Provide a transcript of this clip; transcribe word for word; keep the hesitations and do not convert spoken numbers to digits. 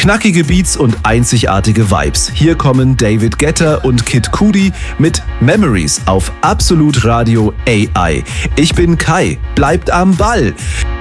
Knackige Beats und einzigartige Vibes. Hier kommen David Guetta und Kid Cudi mit Memories auf Absolut Radio A I. Ich bin Kai, bleibt am Ball.